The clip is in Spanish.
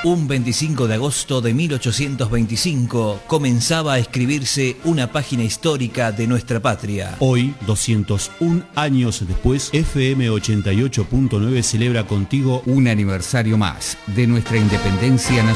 Un 25 de agosto de 1825 comenzaba a escribirse una página histórica de nuestra patria. Hoy, 201 años después, FM 88.9 celebra contigo un aniversario más de nuestra independencia nacional.